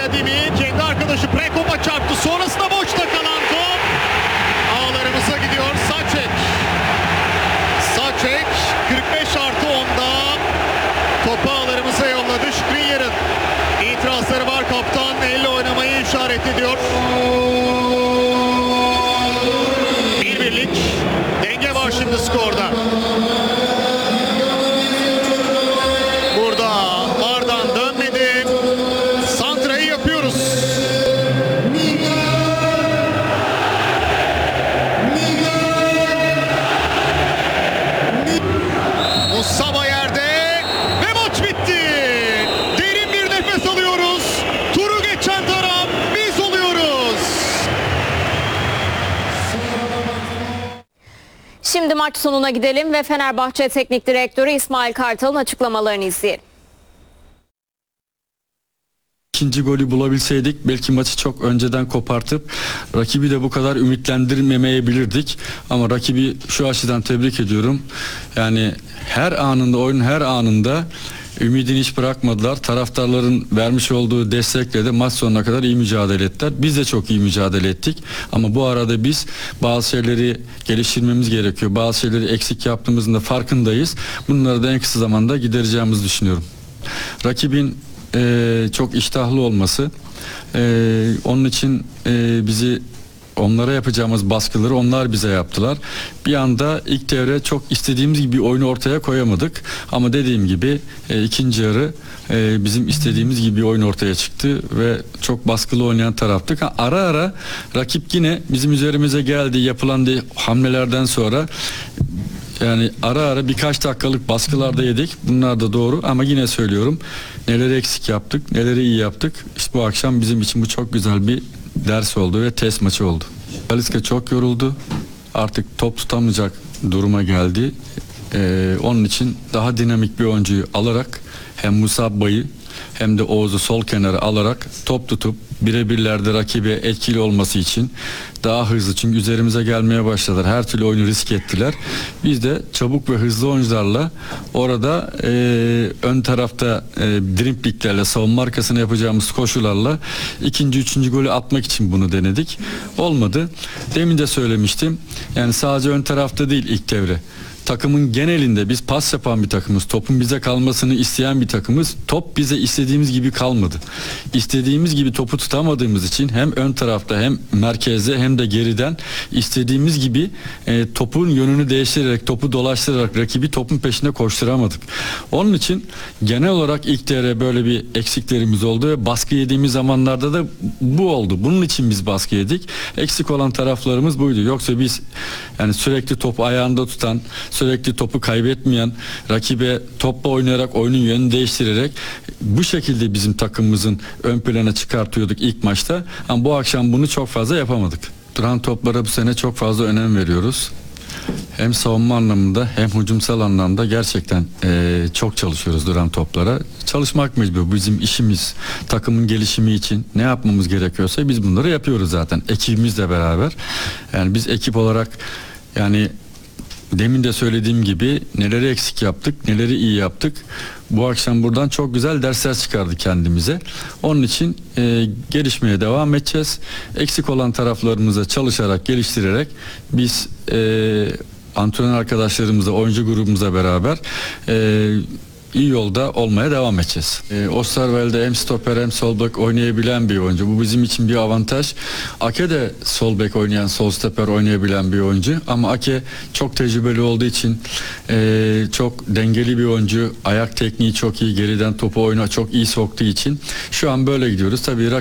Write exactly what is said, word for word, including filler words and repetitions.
Vladimir kendi arkadaşı Prekop'a çarptı. Sonrasında boşta kalan top ağlarımıza gidiyor. Saçek. Saçek kırk beş artı onda topu ağlarımıza yolladı. Skriniar'ın itirazları var. Kaptan elle oynamayı işaret ediyor. Bir birlik denge var şimdi skorda. Burada Vardan dönmedi. Santra'yı yapıyoruz. Musaba yerde ve maç bitti. Derin bir nefes alıyoruz. Turu geçen taraf biz oluyoruz. Şimdi maç sonuna gidelim ve Fenerbahçe Teknik Direktörü İsmail Kartal'ın açıklamalarını izleyelim. İkinci golü bulabilseydik belki maçı çok önceden kopartıp rakibi de bu kadar ümitlendirmemeyebilirdik. Ama rakibi şu açıdan tebrik ediyorum. Yani her anında, oyunun her anında ümidini hiç bırakmadılar. Taraftarların vermiş olduğu destekle de maç sonuna kadar iyi mücadele ettiler. Biz de çok iyi mücadele ettik. Ama bu arada biz bazı şeyleri geliştirmemiz gerekiyor. Bazı şeyleri eksik yaptığımızın da farkındayız. Bunları da en kısa zamanda gidereceğimizi düşünüyorum. Rakibin Ee, çok iştahlı olması, ee, onun için ee, bizi onlara yapacağımız baskıları onlar bize yaptılar. Bir anda ilk devre çok istediğimiz gibi bir oyunu ortaya koyamadık. Ama dediğim gibi e, ikinci yarı e, bizim istediğimiz gibi bir oyun ortaya çıktı ve çok baskılı oynayan taraftık. Ha, ara ara rakip yine bizim üzerimize geldi, yapılan de, hamlelerden sonra yani ara ara birkaç dakikalık baskılarda yedik. Bunlar da doğru ama yine söylüyorum, neleri eksik yaptık, neleri iyi yaptık. İşte bu akşam bizim için bu çok güzel bir ders oldu ve test maçı oldu. Talisca çok yoruldu. Artık top tutamayacak duruma geldi. Ee, onun için daha dinamik bir oyuncuyu alarak hem Musaba'yı hem de Oğuz'u sol kenara alarak top tutup birebirlerde rakibe etkili olması için daha hızlı, çünkü üzerimize gelmeye başladılar. Her türlü oyunu risk ettiler. Biz de çabuk ve hızlı oyuncularla orada e, ön tarafta e, drimpliklerle, savunma arkasına yapacağımız koşularla ikinci, üçüncü golü atmak için bunu denedik. Olmadı. Demin de söylemiştim. Yani sadece ön tarafta değil ilk devre. Takımın genelinde biz pas yapan bir takımız, topun bize kalmasını isteyen bir takımız. Top bize istediğimiz gibi kalmadı. İstediğimiz gibi topu tutamadığımız için hem ön tarafta hem merkezde hem de geriden istediğimiz gibi e, topun yönünü değiştirerek, topu dolaştırarak rakibi topun peşinde koşturamadık. Onun için genel olarak ilk devre böyle bir eksiklerimiz oldu ve baskı yediğimiz zamanlarda da bu oldu. Bunun için biz baskı yedik. Eksik olan taraflarımız buydu. Yoksa biz yani sürekli topu ayağında tutan, sürekli topu kaybetmeyen, rakibe topla oynayarak, oyunun yönünü değiştirerek bu şekilde bizim takımımızın ön plana çıkartıyorduk ilk maçta. Ama bu akşam bunu çok fazla yapamadık. Duran toplara bu sene çok fazla önem veriyoruz. Hem savunma anlamında hem hücumsal anlamda gerçekten e, çok çalışıyoruz duran toplara. Çalışmak mecbur, bizim işimiz. Takımın gelişimi için ne yapmamız gerekiyorsa biz bunları yapıyoruz zaten. Ekibimizle beraber. Yani biz ekip olarak, yani demin de söylediğim gibi neleri eksik yaptık, neleri iyi yaptık. Bu akşam buradan çok güzel dersler çıkardık kendimize. Onun için e, gelişmeye devam edeceğiz. Eksik olan taraflarımıza çalışarak, geliştirerek biz e, antrenör arkadaşlarımızla, oyuncu grubumuza beraber e, iyi yolda olmaya devam edeceğiz. E, Osterwelde hem stoper hem sol bek oynayabilen bir oyuncu. Bu bizim için bir avantaj. Ake de sol bek oynayan, sol stoper oynayabilen bir oyuncu. Ama Ake çok tecrübeli olduğu için e, çok dengeli bir oyuncu. Ayak tekniği çok iyi, geriden topu oyuna çok iyi soktuğu için şu an böyle gidiyoruz. Tabii